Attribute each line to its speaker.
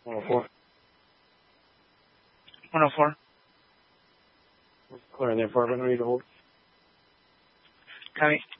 Speaker 1: 104.
Speaker 2: 104.
Speaker 1: Clear in there for everyone. Ready to hold.
Speaker 2: Copy.